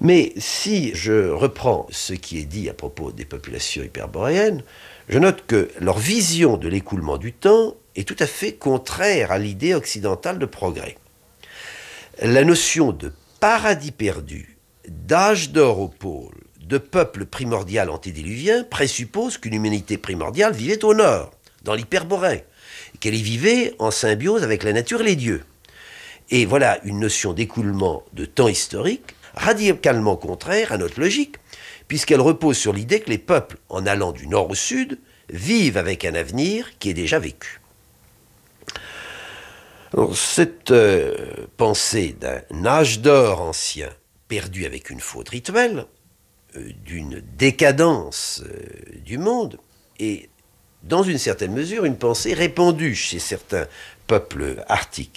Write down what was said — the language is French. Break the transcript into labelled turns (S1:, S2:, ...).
S1: Mais si je reprends ce qui est dit à propos des populations hyperboréennes, je note que leur vision de l'écoulement du temps est tout à fait contraire à l'idée occidentale de progrès. La notion de paradis perdu, d'âge d'or au pôle, de peuple primordial antédiluvien présuppose qu'une humanité primordiale vivait au nord, dans l'hyperborée, et qu'elle y vivait en symbiose avec la nature et les dieux. Et voilà une notion d'écoulement de temps historique radicalement contraire à notre logique, puisqu'elle repose sur l'idée que les peuples, en allant du nord au sud, vivent avec un avenir qui est déjà vécu. Alors, cette pensée d'un âge d'or ancien perdu avec une faute rituelle, d'une décadence du monde, est dans une certaine mesure une pensée répandue chez certains peuples arctiques.